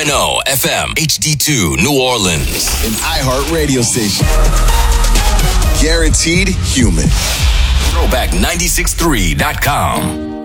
100.9 FM, HD2, New Orleans. An iHeart radio station. Guaranteed human. Throwback963.com.